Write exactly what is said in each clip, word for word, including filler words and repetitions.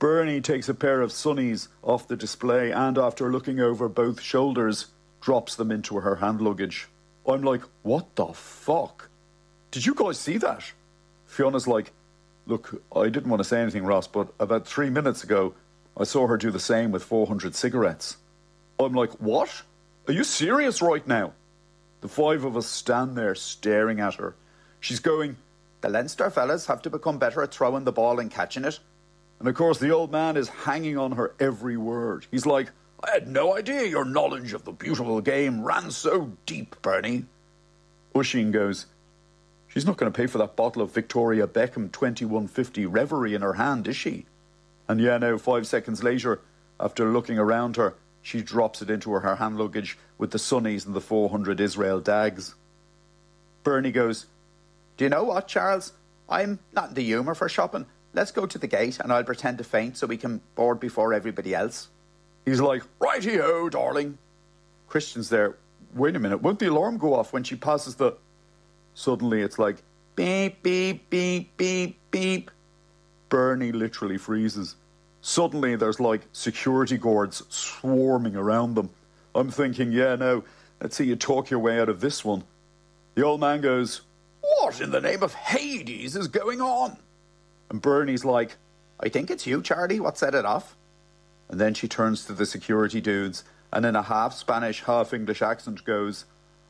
Bernie takes a pair of sunnies off the display and, after looking over both shoulders, drops them into her hand luggage. I'm like, what the fuck? Did you guys see that? Fiona's like, look, I didn't want to say anything, Ross, but about three minutes ago, I saw her do the same with four hundred cigarettes. I'm like, what? Are you serious right now? The five of us stand there staring at her. She's going, the Leinster fellas have to become better at throwing the ball and catching it. And of course, the old man is hanging on her every word. He's like, I had no idea your knowledge of the beautiful game ran so deep, Bernie. Oisín goes, she's not going to pay for that bottle of Victoria Beckham twenty-one fifty Reverie in her hand, is she? And yeah, now, five seconds later, after looking around her, she drops it into her hand luggage with the sunnies and the four hundred Israel Dags. Bernie goes, do you know what, Charles? I'm not in the humour for shopping. Let's go to the gate and I'll pretend to faint so we can board before everybody else. He's like, righty-ho, darling. Christian's there. Wait a minute, won't the alarm go off when she passes the... Suddenly it's like, beep, beep, beep, beep, beep. Bernie literally freezes. Suddenly there's like security guards swarming around them. I'm thinking, yeah, no, let's see you talk your way out of this one. The old man goes, what in the name of Hades is going on? And Bernie's like, I think it's you, Charlie, what set it off? And then she turns to the security dudes and in a half Spanish, half English accent goes,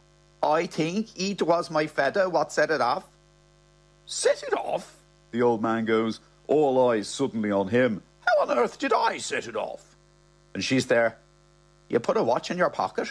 I think it was my feather what set it off. Set it off? The old man goes, all eyes suddenly on him. How on earth did I set it off? And she's there, you put a watch in your pocket?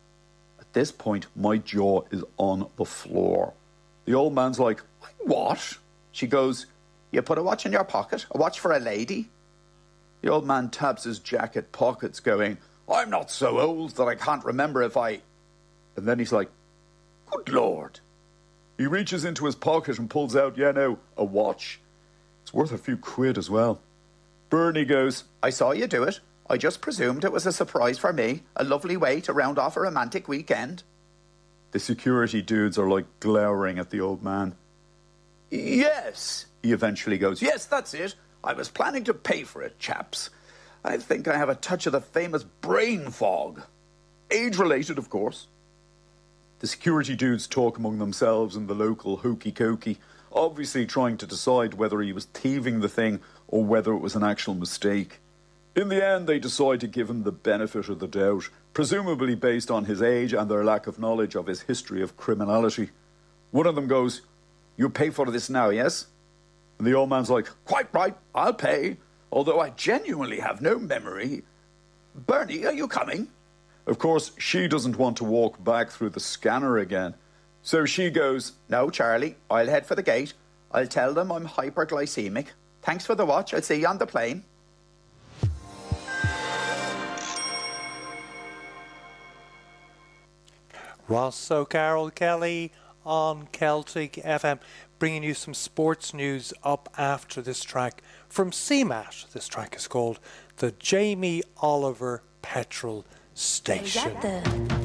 At this point, my jaw is on the floor. The old man's like, what? She goes, you put a watch in your pocket? A watch for a lady? The old man taps his jacket pockets going, I'm not so old that I can't remember if I... And then he's like, good Lord. He reaches into his pocket and pulls out, yeah, no, a watch. It's worth a few quid as well. Bernie goes, I saw you do it. I just presumed it was a surprise for me. A lovely way to round off a romantic weekend. The security dudes are like glowering at the old man. Yes, he eventually goes, yes, that's it. I was planning to pay for it, chaps. I think I have a touch of the famous brain fog. Age-related, of course. The security dudes talk among themselves in the local hokey-cokey, obviously trying to decide whether he was thieving the thing or whether it was an actual mistake. In the end, they decide to give him the benefit of the doubt, presumably based on his age and their lack of knowledge of his history of criminality. One of them goes, you pay for this now, yes? And the old man's like, quite right, I'll pay, although I genuinely have no memory. Bernie, are you coming? Of course, she doesn't want to walk back through the scanner again. So she goes, no, Charlie, I'll head for the gate. I'll tell them I'm hyperglycemic. Thanks for the watch. I'll see you on the plane. Ross O'Carroll Kelly on Celtic F M, bringing you some sports news up after this track from C M A T. This track is called the Jamie Oliver Petrol Station.